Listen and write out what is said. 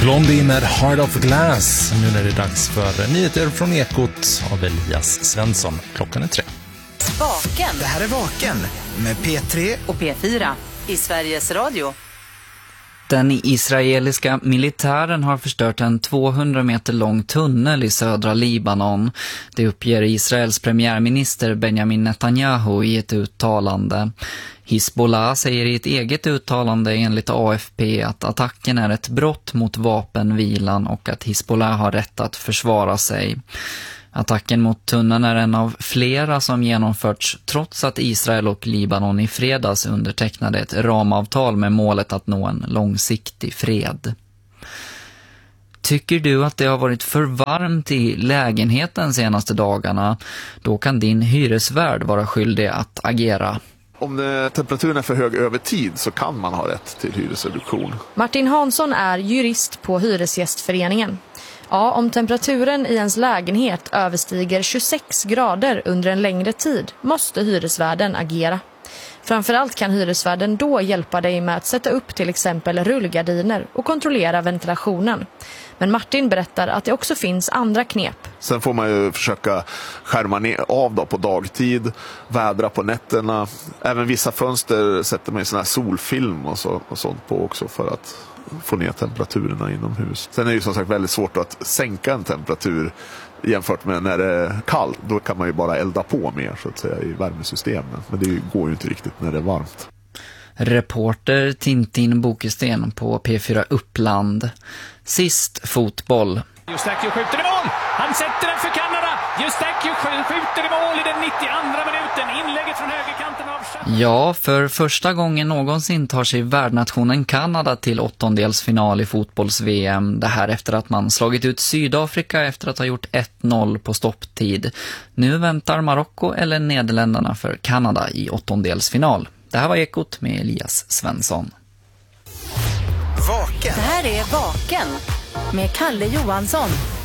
Blondie med Heart of Glass. Nu när det är dags för nyheter från Ekot av Elias Svensson. Klockan är 3. Vaken. Det här är Vaken med P3 och P4 i Sveriges Radio. Den israeliska militären har förstört en 200 meter lång tunnel i södra Libanon. Det uppger Israels premiärminister Benjamin Netanyahu i ett uttalande. Hizbollah säger i ett eget uttalande enligt AFP att attacken är ett brott mot vapenvilan och att Hizbollah har rätt att försvara sig. Attacken mot tunneln är en av flera som genomförts trots att Israel och Libanon i fredags undertecknade ett ramavtal med målet att nå en långsiktig fred. Tycker du att det har varit för varmt i lägenheten senaste dagarna? Då kan din hyresvärd vara skyldig att agera. Om temperaturen är för hög över tid så kan man ha rätt till hyresreduktion. Martin Hansson är jurist på Hyresgästföreningen. Ja, om temperaturen i ens lägenhet överstiger 26 grader under en längre tid måste hyresvärden agera. Framförallt kan hyresvärden då hjälpa dig med att sätta upp till exempel rullgardiner och kontrollera ventilationen. Men Martin berättar att det också finns andra knep. Sen får man ju försöka skärma av då på dagtid, vädra på nätterna. Även vissa fönster sätter man i sån här solfilm och sånt på också för att få ner temperaturerna inomhus. Sen är det ju som sagt väldigt svårt att sänka en temperatur jämfört med när det är kallt. Då kan man ju bara elda på mer så att säga i värmesystemen. Men det går ju inte riktigt när det är varmt. Reporter Tintin Bokesten på P4 Uppland. Sist fotboll. Justakio skjuter i mål! Han sätter den för Kanada! Justakio skjuter i mål i den 92:a minuten. Inlägget från högerkanten av... Ja, för första gången någonsin tar sig värdnationen Kanada till åttondelsfinal i fotbolls-VM. Det här efter att man slagit ut Sydafrika efter att ha gjort 1-0 på stopptid. Nu väntar Marocko eller Nederländerna för Kanada i åttondelsfinal. Det här var Ekot med Elias Svensson. Vaken. Det här är Vaken med Kalle Johansson.